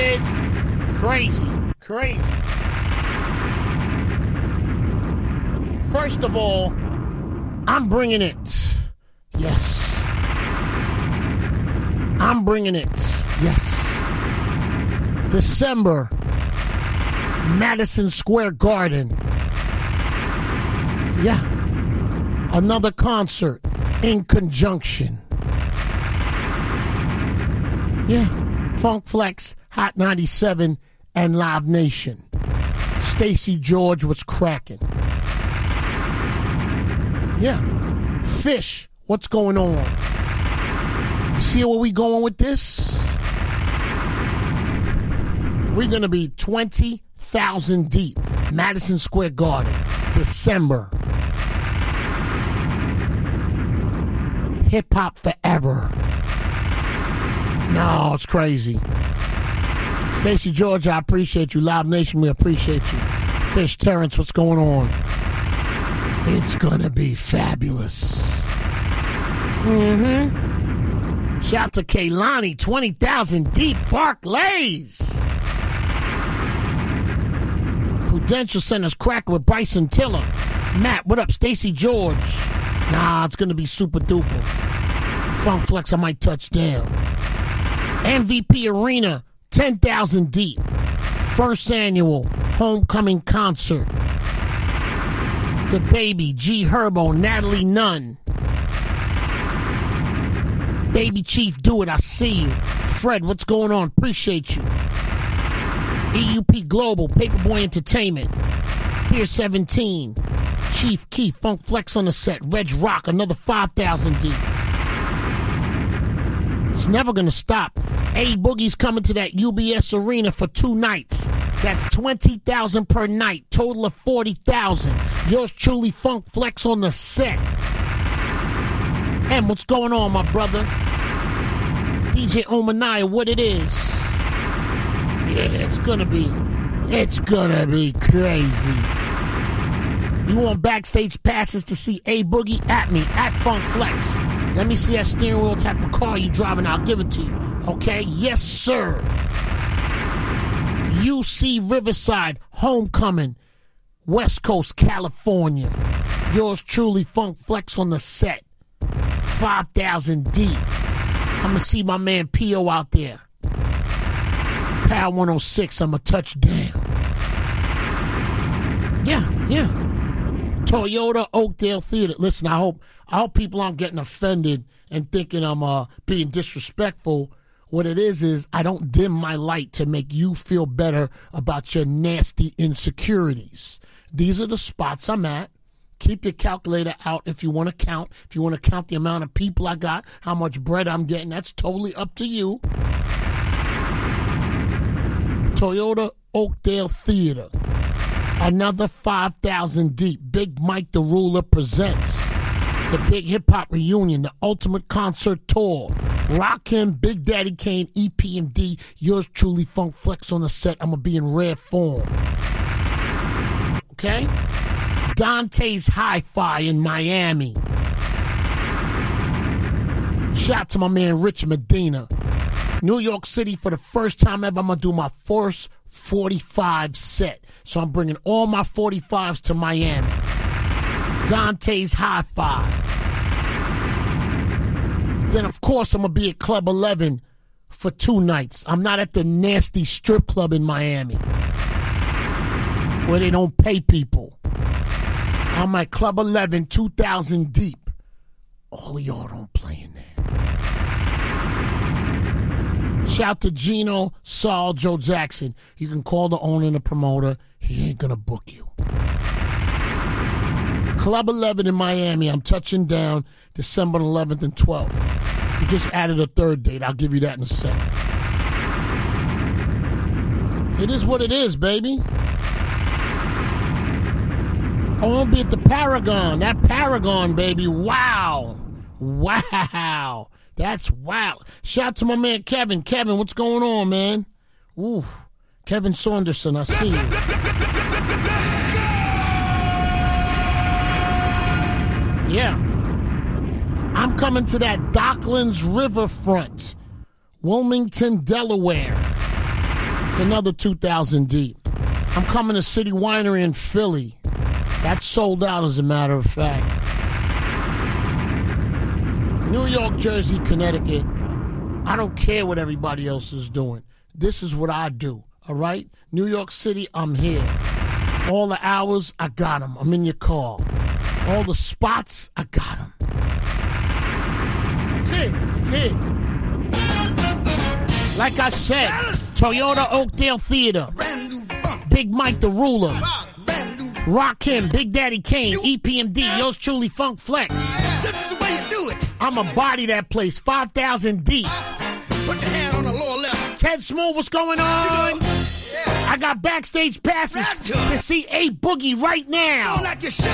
is? Crazy. First of all, I'm bringing it. Yes. I'm bringing it. Yes. December, Madison Square Garden. Yeah. Another concert in conjunction. Yeah. Funk Flex, Hot 97, and Live Nation. Stacey George was cracking. Yeah. Fish, what's going on? You see where we going with this? We're going to be 20,000 deep. Madison Square Garden, December. Hip hop forever. No, it's crazy. Stacey George, I appreciate you. Live Nation, we appreciate you. Fish Terrence, what's going on? It's gonna be fabulous. Shout out to Kaylani, 20,000 deep, Barclays. Prudential Center's cracker with Bryson Tiller. Matt, what up? Stacey George. Nah, it's gonna be super duper. Funk Flex, I might touch down. MVP Arena, 10,000 deep. First annual homecoming concert. The Baby, G Herbo, Natalie Nunn. Baby Chief, do it, I see you. Fred, what's going on? Appreciate you. EUP Global, Paperboy Entertainment. Pier 17. Chief Keef, Funk Flex on the set. Reg Rock, another 5,000 deep. It's never gonna stop. A Boogie's coming to that UBS Arena for 2 nights. That's 20,000 per night. Total of 40,000. Yours truly, Funk Flex on the set. And what's going on, my brother? DJ Omanaya, what it is? Yeah, it's gonna be crazy. You want backstage passes to see A Boogie? At me, at Funk Flex. Let me see that steering wheel type of car you driving. I'll give it to you. Okay? Yes, sir. UC Riverside, Homecoming, West Coast, California. Yours truly, Funk Flex on the set. 5,000 deep. I'm going to see my man P.O. out there. Power 106, I'm going to touch down. Yeah. Toyota Oakdale Theater. Listen, I hope people aren't getting offended and thinking I'm being disrespectful. What it is I don't dim my light to make you feel better about your nasty insecurities. These are the spots I'm at. Keep your calculator out if you want to count. If you want to count the amount of people I got, how much bread I'm getting, that's totally up to you. Toyota Oakdale Theater. Another 5,000 deep. Big Mike the Ruler presents the Big Hip Hop Reunion, the Ultimate Concert Tour. Rakim, Big Daddy Kane, EPMD, yours truly, Funk Flex on the set. I'm going to be in rare form. Okay? Dante's Hi-Fi in Miami. Shout out to my man Rich Medina. New York City, for the first time ever, I'm going to do my first 45 set. So I'm bringing all my 45s to Miami. Dante's Hi-Fi. Then, of course, I'm going to be at Club 11 for 2 nights. I'm not at the nasty strip club in Miami where they don't pay people. I'm at Club 11, 2,000 deep. All of y'all don't play in there. Shout to Gino, Saul, Joe Jackson. You can call the owner and the promoter. He ain't going to book you. Club 11 in Miami. I'm touching down December 11th and 12th. We just added a third date. I'll give you that in a second. It is what it is, baby. I won't be at the Paragon. That Paragon, baby. Wow. That's wow. Shout out to my man Kevin. Kevin, what's going on, man? Ooh. Kevin Saunderson, I see you. Yeah. I'm coming to that Docklands Riverfront, Wilmington, Delaware. another 2,000 deep. I'm coming to City Winery in Philly. That's sold out, as a matter of fact. New York, Jersey, Connecticut. I don't care what everybody else is doing. This is what I do, all right? New York City, I'm here. All the hours, I got them. I'm in your car. All the spots, I got them. That's it. That's it. Like I said, Toyota Oakdale Theater. Big Mike the Ruler. Rakim, Big Daddy Kane, EPMD, yours truly, Funk Flex. This is the way you do it. I'ma body that place, 5,000 deep. Put your hand on the lower left. Ted Smooth, what's going on? Yeah. I got backstage passes to see A Boogie right now. Don't like your shit.